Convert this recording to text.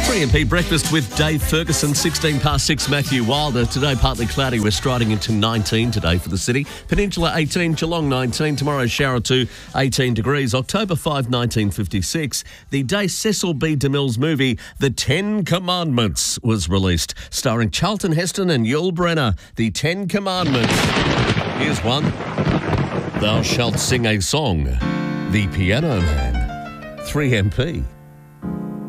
3MP Breakfast with Dave Ferguson, 16 past 6, Matthew Wilder. Today, partly cloudy. We're striding into 19 today for the city. Peninsula 18, Geelong 19. Tomorrow, shower 2, 18 degrees. October 5, 1956. The day Cecil B. DeMille's movie, The 10 Commandments, was released. Starring Charlton Heston and Yul Brynner. The 10 Commandments. Here's one. Thou shalt sing a song. The Piano Man. 3MP.